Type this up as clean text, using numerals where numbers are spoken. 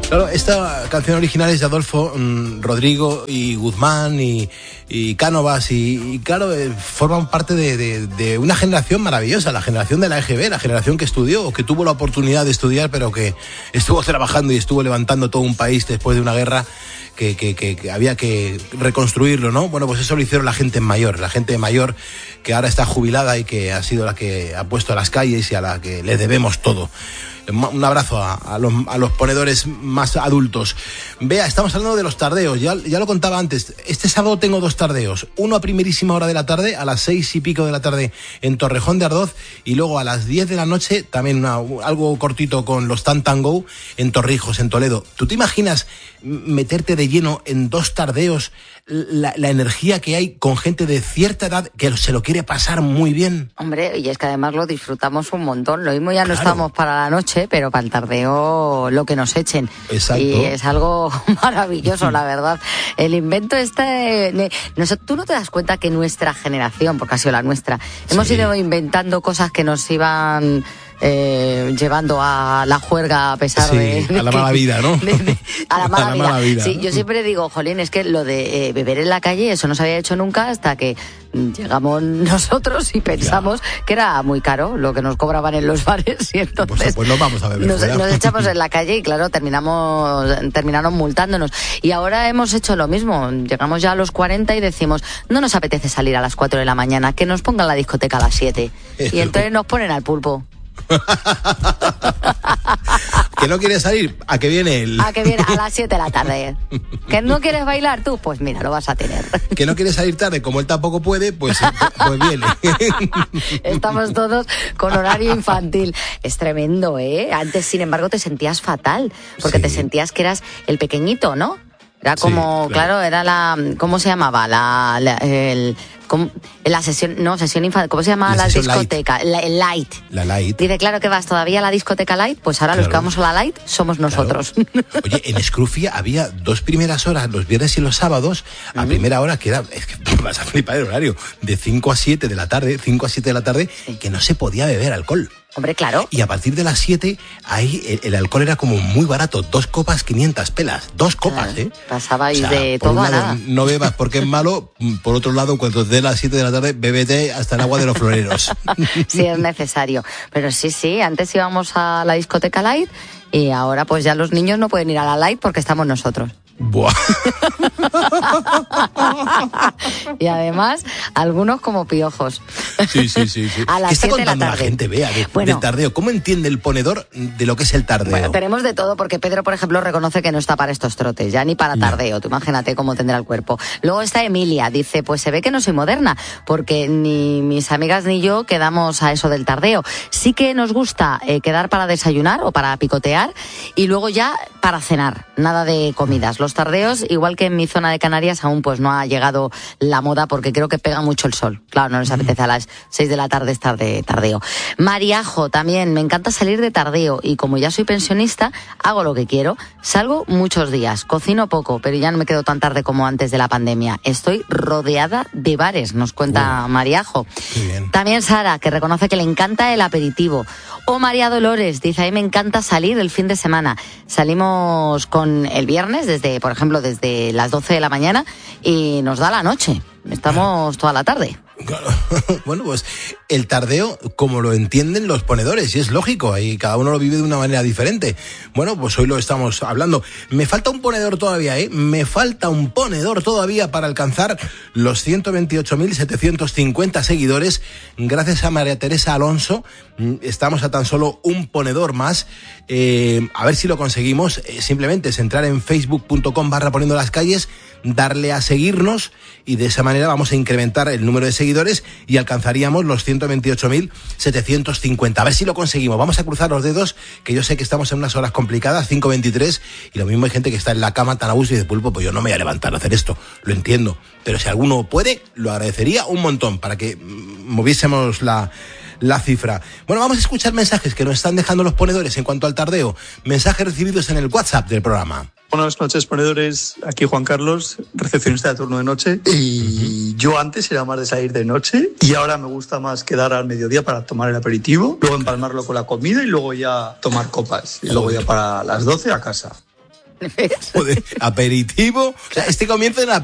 Claro, esta canción original es de Adolfo, Rodrigo y Guzmán y Cánovas y claro, forman parte de una generación maravillosa, la generación de la EGB, la generación que estudió, que tuvo la oportunidad de estudiar, pero que estuvo trabajando y estuvo levantando todo un país después de una guerra que había que reconstruirlo, ¿no? Bueno, pues eso lo hicieron la gente mayor que ahora está jubilada y que ha sido la que ha puesto a las calles y a la que le debemos todo. Un abrazo a los ponedores más adultos. Bea, estamos hablando de los tardeos, ya lo contaba antes. Este sábado tengo 2 tardeos, uno a primerísima hora de la tarde, a las 6 y pico de la tarde en Torrejón de Ardoz, y luego a las 10 de la noche, también algo cortito con los Tan Go en Torrijos, en Toledo. ¿Tú te imaginas meterte de lleno en 2 tardeos, la energía que hay con gente de cierta edad que se lo quiere pasar muy bien? Hombre, y es que además lo disfrutamos un montón. Lo mismo ya no estamos para la noche, pero para el tardeo lo que nos echen. Exacto. Y es algo maravilloso, la verdad. El invento tú no te das cuenta que nuestra generación, porque ha sido la nuestra, hemos ido inventando cosas que nos iban llevando a la juerga a pesar de a la mala vida, ¿no? A la mala vida. Sí, ¿no? yo siempre digo, jolín, es que lo de beber en la calle, eso no se había hecho nunca hasta que llegamos nosotros y pensamos que era muy caro lo que nos cobraban en los bares y entonces pues nos vamos a beber nos echamos en la calle y claro, terminaron multándonos. Y ahora hemos hecho lo mismo, llegamos ya a los 40 y decimos, no nos apetece salir a las 4 de la mañana, que nos pongan la discoteca a las 7 y entonces nos ponen al pulpo. ¿Que no quieres salir? ¿A qué viene él? A que viene a las 7 de la tarde. ¿Que no quieres bailar tú? Pues mira, lo vas a tener. ¿Que no quieres salir tarde? Como él tampoco puede, pues viene. Estamos todos con horario infantil. Es tremendo, ¿eh? Antes, sin embargo, te sentías fatal, porque te sentías que eras el pequeñito, ¿no? Era como, claro, era la... ¿Cómo se llamaba? La sesión infantil, ¿cómo se llamaba la discoteca? El Light. La Light. Dice, claro que vas todavía a la discoteca Light, pues ahora los que vamos a la Light somos nosotros. Claro. Oye, en Escrufia había 2 primeras horas, los viernes y los sábados, a primera hora, que era, es que vas a flipar el horario, de 5 a 7 de la tarde, que no se podía beber alcohol. Hombre, claro. Y a partir de las 7, ahí el alcohol era como muy barato. 2 copas, 500 pelas. 2 copas, ¿eh? Pasabais de todo a nada. No bebas porque es malo. Por otro lado, cuando de las 7 de la tarde, bébete hasta el agua de los floreros. Sí, es necesario. Pero sí, antes íbamos a la discoteca Light y ahora pues ya los niños no pueden ir a la Light porque estamos nosotros. Buah. Y además, algunos como piojos. Sí. A las 7 de la tarde. La gente vea del tardeo. ¿Cómo entiende el ponedor de lo que es el tardeo? Bueno, tenemos de todo, porque Pedro, por ejemplo, reconoce que no está para estos trotes, ya ni para tardeo. Tú imagínate cómo tendrá el cuerpo. Luego está Emilia, dice, pues se ve que no soy moderna, porque ni mis amigas ni yo quedamos a eso del tardeo. Sí que nos gusta quedar para desayunar o para picotear y luego ya para cenar, nada de comidas. Los tardeos, igual que en mi zona de Canarias, aún pues no ha llegado la moda porque creo que pega mucho el sol. Claro, no les apetece a las 6 de la tarde estar de tardeo. Mariajo, también, me encanta salir de tardeo y como ya soy pensionista, hago lo que quiero. Salgo muchos días, cocino poco, pero ya no me quedo tan tarde como antes de la pandemia. Estoy rodeada de bares, nos cuenta Mariajo. También Sara, que reconoce que le encanta el aperitivo. O María Dolores, dice, a mí me encanta salir el fin de semana. Salimos con el viernes, por ejemplo, desde las 12 de la mañana y nos da la noche. Estamos toda la tarde. Claro. Bueno, pues el tardeo, como lo entienden los ponedores, y es lógico, ahí cada uno lo vive de una manera diferente. Bueno, pues hoy lo estamos hablando. Me falta un ponedor todavía, Me falta un ponedor todavía para alcanzar los 128.750 seguidores. Gracias a María Teresa Alonso, estamos a tan solo un ponedor más. A ver si lo conseguimos. Simplemente es entrar en facebook.com/poniendo las calles, darle a seguirnos y de esa manera vamos a incrementar el número de seguidores y alcanzaríamos los 128.750. A ver si lo conseguimos. Vamos a cruzar los dedos, que yo sé que estamos en unas horas complicadas, 5:23, y lo mismo hay gente que está en la cama tan a gusto y dice, pulpo, pues yo no me voy a levantar a hacer esto. Lo entiendo. Pero si alguno puede, lo agradecería un montón para que moviésemos la cifra. Bueno, vamos a escuchar mensajes que nos están dejando los ponedores en cuanto al tardeo. Mensajes recibidos en el WhatsApp del programa. Buenas noches, ponedores. Aquí Juan Carlos, recepcionista de turno de noche. Y yo antes era más de salir de noche y ahora me gusta más quedar al mediodía para tomar el aperitivo, luego empalmarlo con la comida y luego ya tomar copas. Y luego ya para las 12 a casa. Joder, aperitivo. O sea, este comienzo en